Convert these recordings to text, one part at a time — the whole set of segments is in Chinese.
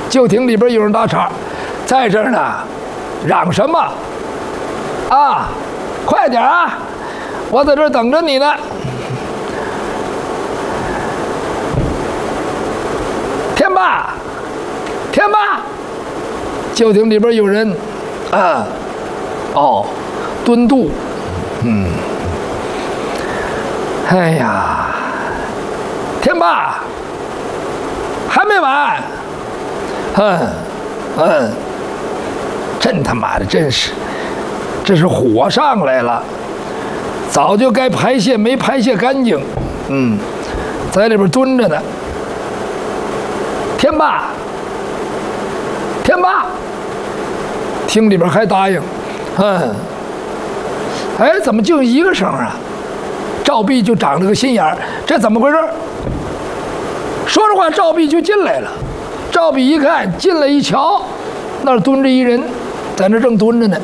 就听里边有人打岔，在这儿呢，嚷什么？啊，快点啊！我在这儿等着你呢。天霸，天霸！就听里边有人，敦度，哎呀，天霸，还没完，真他妈的真是，这是火上来了，早就该排泄没排泄干净，在里边蹲着呢。天霸，天霸，听里边还答应，哎，怎么就一个声啊？赵壁就长了个心眼儿，这怎么回事？说着话，赵壁就进来了。赵壁一看，进来一瞧，那儿蹲着一人，在那正蹲着呢。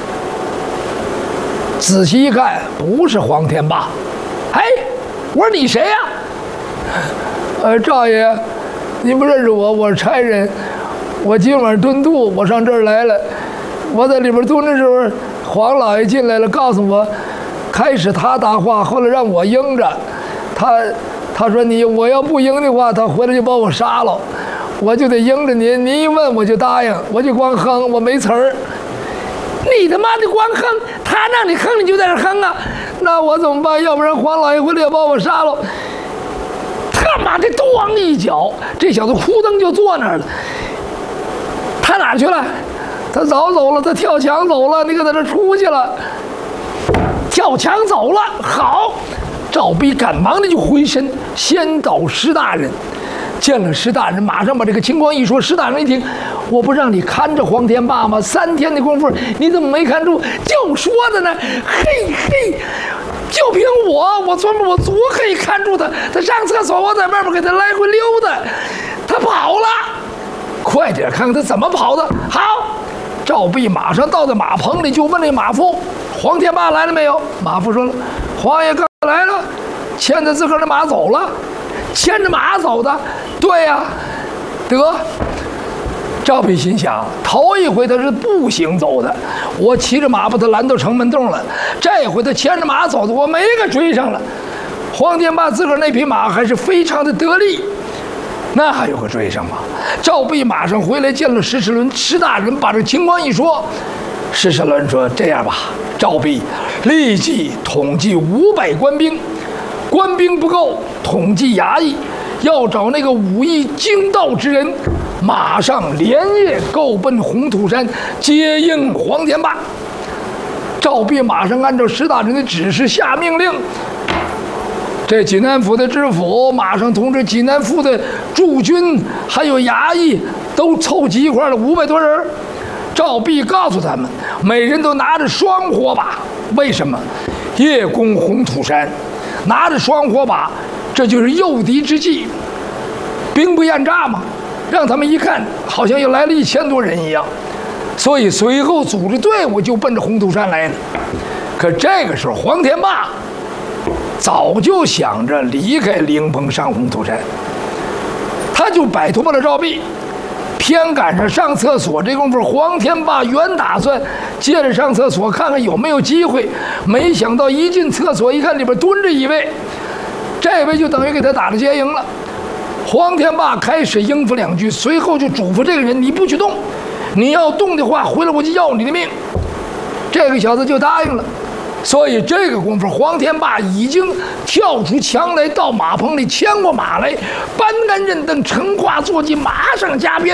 仔细一看，不是黄天霸。哎，我说你谁呀？赵爷，您不认识我，我是差人。我今晚蹲渡，我上这儿来了。我在里边蹲的时候，黄老爷进来了，告诉我，开始他答话，后来让我应着。他说我要不应的话，他回来就把我杀了。我就得应着您，您一问我就答应，我就光哼，我没词儿。你他妈的光哼，他让你哼你就在这哼啊，那我怎么办？要不然黄老爷回来要把我杀了。他妈的，咣一脚，这小子扑腾就坐那儿了。他哪去了？他早走了，他跳墙走了。你可在这出去了，跳墙走了。好，赵壁赶忙的就回身，先找石大人。见了石大人，马上把这个情况一说。石大人一听，我不让你看着黄天霸吗？3天的功夫，你怎么没看住？就说的呢，嘿嘿，就凭我琢磨，我足可以看住他。他上厕所，我在外边给他来回溜达，他跑了。快点看看他怎么跑的。好，赵壁马上到在马棚里，就问那马夫：“黄天霸来了没有？”马夫说了：“黄爷刚来了，牵着自个儿的马走了。”牵着马走的，对呀，得。赵壁心想，头一回他是步行走的，我骑着马把他拦到城门洞了。这回他牵着马走的，我没给追上了。黄天霸自个儿那匹马还是非常的得力，那还有个追上吗？赵壁马上回来见了石齿轮，石大人把这情况一说，石齿轮说：“这样吧，赵壁立即统计500官兵。”官兵不够，统计衙役，要找那个武艺精到之人，马上连夜够奔红土山接应黄天霸。赵壁马上按照石大人的指示下命令，这济南府的知府马上通知济南府的驻军还有衙役都凑齐一块了500多人。赵壁告诉他们，每人都拿着双火把，为什么？夜攻红土山。拿着双火把，这就是诱敌之计，兵不厌诈嘛。让他们一看，好像又来了1000多人一样，所以随后组织队伍就奔着红土山来了。可这个时候，黄天霸早就想着离开灵棚上红土山，他就摆脱了赵壁。偏赶上上厕所这功夫，黄天霸原打算接着上厕所看看有没有机会，没想到一进厕所一看，里边蹲着一位，这位就等于给他打了接应了。黄天霸开始应付2句，随后就嘱咐这个人：“你不许动，你要动的话，回来我就要你的命。”这个小子就答应了。所以这个功夫，黄天霸已经跳出墙来，到马棚里牵过马来，搬杆任蹬，乘挂坐骑，马上加鞭，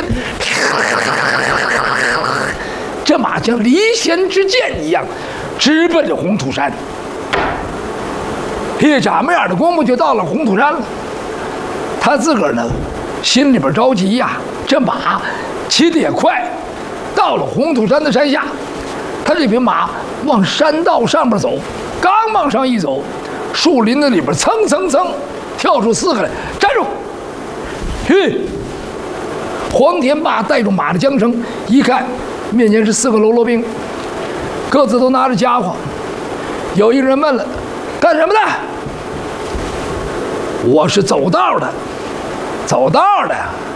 这马像离弦之箭一样，直奔着红土山。一眨没眼的功夫就到了红土山了。他自个儿呢，心里边着急呀，这马骑得也快。到了红土山的山下，他这匹马往山道上边走，刚往上一走，树林子里边蹭蹭蹭跳出4个来，站住！嘿，黄天霸带住马的缰绳，一看面前是4个喽啰兵，各自都拿着家伙。有一个人问了：“干什么的？”我是走道的。走道的，